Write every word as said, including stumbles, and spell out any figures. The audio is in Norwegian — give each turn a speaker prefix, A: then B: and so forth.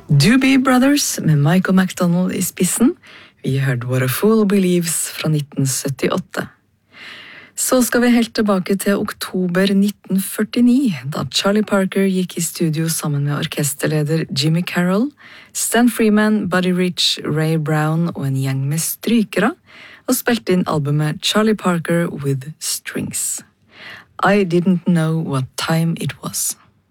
A: Doobie Brothers med Michael McDonald i spissen. Vi hørte What a Fool Believes fra nitten syttiåtte. Så skal vi helt tilbake til oktober nitten førtini, da Charlie Parker gikk i studio sammen med orkesterleder Jimmy Carroll, Stan Freeman, Buddy Rich, Ray Brown og en gjeng med strykere, og spilte inn albumet Charlie Parker with Strings. I didn't know what time it was.